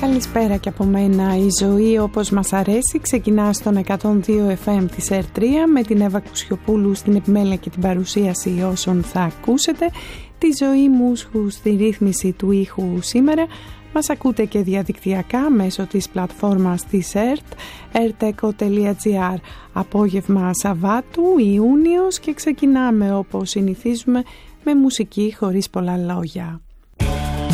Καλησπέρα και από μένα. Η ζωή όπως μας αρέσει ξεκινά στον 102 FM της ΕΡΤ3 με την Εύα Κουσιοπούλου στην επιμέλεια και την παρουσίαση όσων θα ακούσετε. Τη ζωή μου στη ρύθμιση του ήχου σήμερα. Μας ακούτε και διαδικτυακά μέσω της πλατφόρμας της ΕΡΤ, erteco.gr. Απόγευμα Σαββάτου, Ιούνιος, και ξεκινάμε όπως συνηθίζουμε με μουσική χωρίς πολλά λόγια.